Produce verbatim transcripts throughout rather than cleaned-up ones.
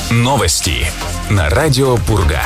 Новости на радио Пурга.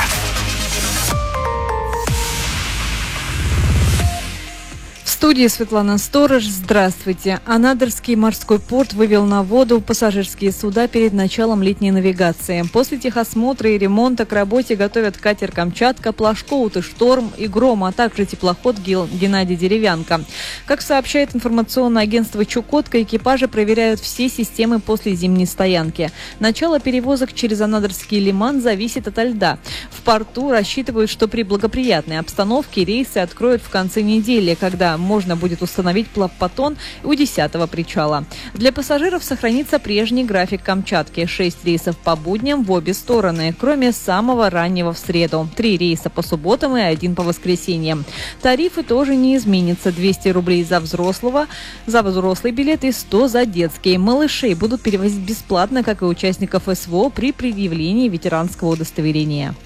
В студии Светлана Сторож. Здравствуйте. Анадырский морской порт вывел на воду пассажирские суда перед началом летней навигации. После техосмотра и ремонта к работе готовят катер «Камчатка», плашкоут и «Шторм» и «Гром», а также теплоход «Геннадий Деревянко». Как сообщает информационное агентство «Чукотка», экипажи проверяют все системы после зимней стоянки. Начало перевозок через Анадырский лиман зависит от льда. В порту рассчитывают, что при благоприятной обстановке рейсы откроют в конце недели, когда можно будет установить плавпотон у десятого причала. Для пассажиров сохранится прежний график Камчатки. Шесть рейсов по будням в обе стороны, кроме самого раннего в среду. Три рейса по субботам и один по воскресеньям. Тарифы тоже не изменятся. двести рублей за взрослого, за взрослый билет и сто за детский. Малышей будут перевозить бесплатно, как и участников СВО при предъявлении ветеранского удостоверения.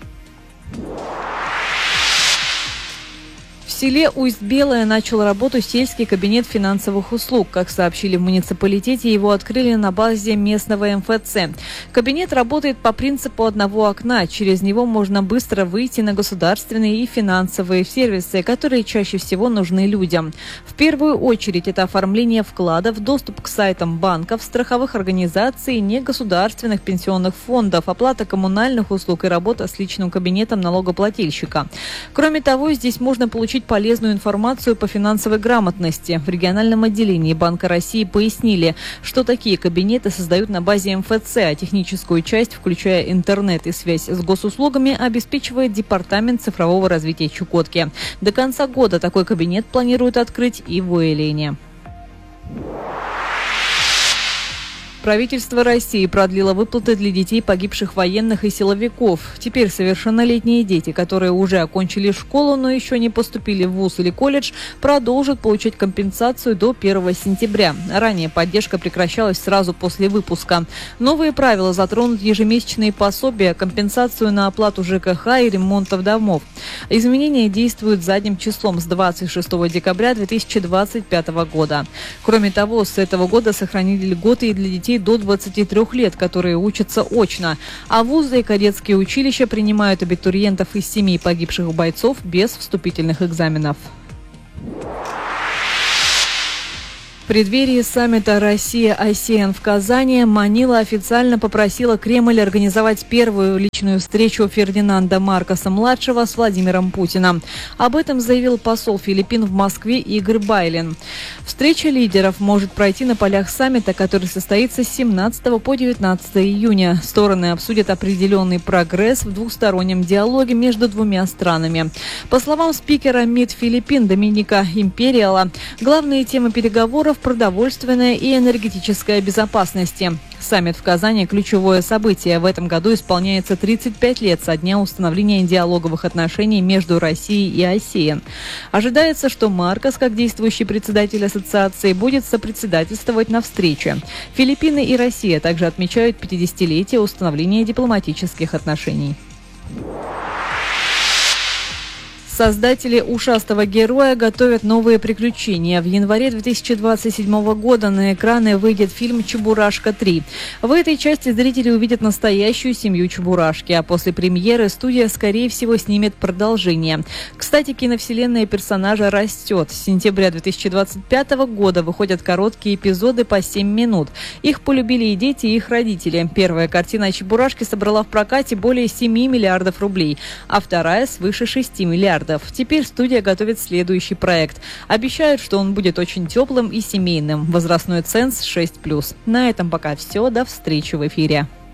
В селе Усть-Белое начал работу сельский кабинет финансовых услуг. Как сообщили в муниципалитете, его открыли на базе местного эм эф цэ. Кабинет работает по принципу одного окна. Через него можно быстро выйти на государственные и финансовые сервисы, которые чаще всего нужны людям. В первую очередь это оформление вкладов, доступ к сайтам банков, страховых организаций, негосударственных пенсионных фондов, оплата коммунальных услуг и работа с личным кабинетом налогоплательщика. Кроме того, здесь можно получить полезную информацию по финансовой грамотности. В региональном отделении Банка России пояснили, что такие кабинеты создают на базе эм эф цэ, а техническую часть, включая интернет и связь с госуслугами, обеспечивает Департамент цифрового развития Чукотки. До конца года такой кабинет планируют открыть и в Уэлене. Правительство России продлило выплаты для детей погибших военных и силовиков. Теперь совершеннолетние дети, которые уже окончили школу, но еще не поступили в вуз или колледж, продолжат получать компенсацию до первого сентября. Ранее поддержка прекращалась сразу после выпуска. Новые правила затронут ежемесячные пособия, компенсацию на оплату жэ ка ха и ремонтов домов. Изменения действуют задним числом с двадцать шестого декабря две тысячи двадцать пятого года. Кроме того, с этого года сохранили льготы и для детей до двадцати трёх лет, которые учатся очно. А вузы и кадетские училища принимают абитуриентов из семей погибших бойцов без вступительных экзаменов. В преддверии саммита Россия-АСЕАН в Казани Манила официально попросила Кремль организовать первую личную встречу Фердинанда Маркоса-младшего с Владимиром Путиным. Об этом заявил посол Филиппин в Москве Игорь Байлин. Встреча лидеров может пройти на полях саммита, который состоится с семнадцатого по девятнадцатое июня. Стороны обсудят определенный прогресс в двустороннем диалоге между двумя странами. По словам спикера МИД Филиппин Доминика Империала, главные темы переговоров – продовольственная и энергетическая безопасность. Саммит в Казани – ключевое событие. В этом году исполняется тридцать пять лет со дня установления диалоговых отношений между Россией и АСЕАН. Ожидается, что Маркос, как действующий председатель ассоциации, будет сопредседательствовать на встрече. Филиппины и Россия также отмечают пятидесятилетие установления дипломатических отношений. Создатели «Ушастого героя» готовят новые приключения. В январе две тысячи двадцать седьмого года на экраны выйдет фильм «Чебурашка три». В этой части зрители увидят настоящую семью Чебурашки, а после премьеры студия, скорее всего, снимет продолжение. Кстати, киновселенная персонажа растет. С сентября две тысячи двадцать пятого года выходят короткие эпизоды по семь минут. Их полюбили и дети, и их родители. Первая картина о Чебурашке собрала в прокате более семи миллиардов рублей, а вторая – свыше шести миллиардов. Теперь студия готовит следующий проект. Обещают, что он будет очень теплым и семейным. Возрастной ценз шесть плюс. На этом пока все. До встречи в эфире.